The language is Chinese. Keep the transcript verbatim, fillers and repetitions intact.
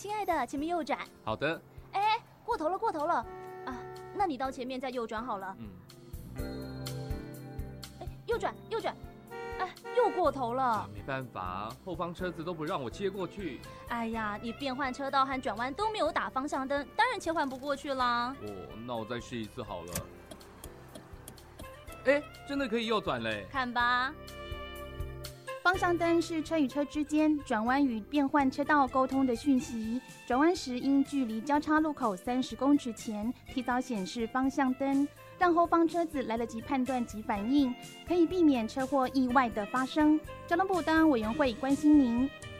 亲爱的，前面右转。 好的。 哎，过头了，过头了啊！那你到前面再右转好了。 嗯。 哎，右转，右转。哎，又过头了、 啊。没办法，后方车子都不让我切过去。 哎呀，你变换车道和转弯都没有打方向灯，当然切换不过去啦。 哦，那我再试一次好了。哎，真的可以右转嘞！ 看吧。 方向灯是车与车之间转弯与变换车道沟通的讯息，转弯时应距离交叉路口三十公尺前提早显示方向灯，让后方车子来得及判断及反应，可以避免车祸意外的发生。交通部道安委员会关心您。